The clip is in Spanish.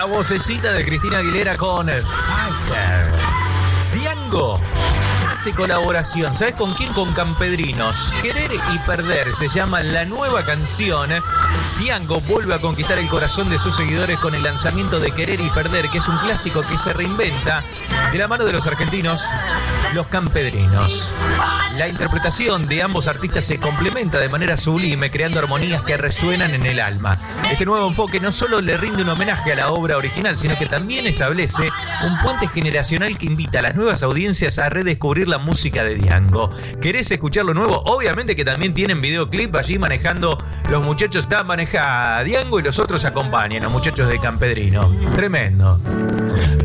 vocecita de Cristina Aguilera con Fighter. Diango hace colaboración, ¿sabes con quién? Con Campedrinos. Querer y perder se llama la nueva canción. Diango vuelve a conquistar el corazón de sus seguidores con el lanzamiento de Querer y Perder, que es un clásico que se reinventa de la mano de los argentinos, los Campedrinos. La interpretación de ambos artistas se complementa de manera sublime, creando armonías que resuenan en el alma. Este nuevo enfoque no solo le rinde un homenaje a la obra original, sino que también establece un puente generacional que invita a las nuevas audiencias a redescubrir la música de Diango. ¿Querés escuchar lo nuevo? Obviamente que también tienen videoclip allí manejando. Los muchachos están manejando Diango y los otros acompañan, los muchachos de Campedrino. Tremendo.